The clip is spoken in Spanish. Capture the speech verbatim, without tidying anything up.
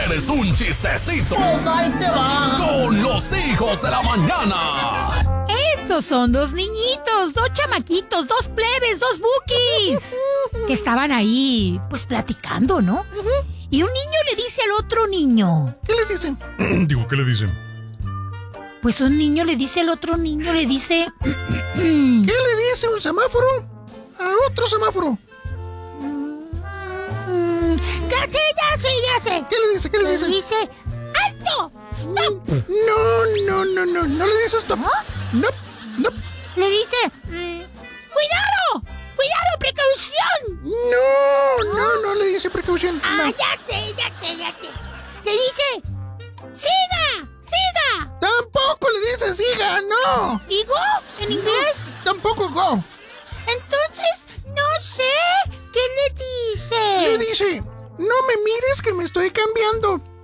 ¿Quieres un chistecito? Pues ahí te va. Con los hijos de la mañana. Estos son dos niñitos, dos chamaquitos, dos plebes, dos bukis, que estaban ahí, pues platicando, ¿no? Y un niño le dice al otro niño. ¿Qué le dicen? Digo, ¿qué le dicen? Pues un niño le dice al otro niño, le dice... ¿Qué le dice un semáforo a otro semáforo? Mm, ya sé, ya sé, ya sé. ¿Qué le dice? ¿Qué le Le dice? dice... ¡Alto! ¡Stop! No, no, no, no. No le dice stop. ¿No? No, no. Le dice... mm, ¡Cuidado! ¡Cuidado, precaución! No, no, no le dice precaución. Ah, No. ya sé, ya sé, ya sé. Le dice... ¡Siga! ¡Siga! Tampoco le dice siga, no. ¿Y go en inglés? Tampoco go. Entonces, no sé. ¿Qué le dice? Le dice, no me mires que me estoy cambiando.